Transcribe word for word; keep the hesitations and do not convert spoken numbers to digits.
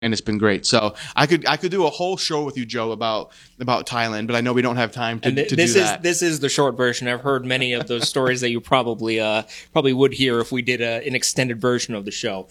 and it's been great. So I could I could do a whole show with you, Joe, about about Thailand, but I know we don't have time to, and th- to this do is that. this is the short version. I've heard many of those stories that you probably uh, probably would hear if we did a, an extended version of the show.